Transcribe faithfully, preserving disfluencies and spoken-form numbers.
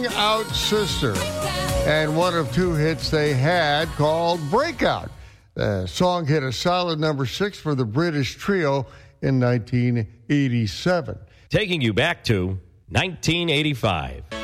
Out Sister, and one of two hits they had called Breakout. The song hit a solid number six for the British trio in nineteen eighty-seven. Taking you back to nineteen eighty-five.